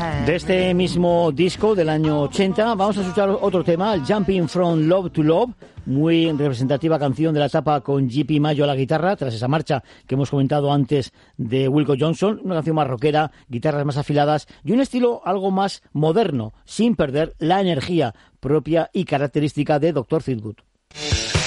De este mismo disco del año 80 vamos a escuchar otro tema, el Jumping from Love to Love, muy representativa canción de la etapa con J.P. Mayo a la guitarra, tras esa marcha que hemos comentado antes de Wilco Johnson, una canción más rockera, guitarras más afiladas y un estilo algo más moderno, sin perder la energía propia y característica de Dr. Feelgood.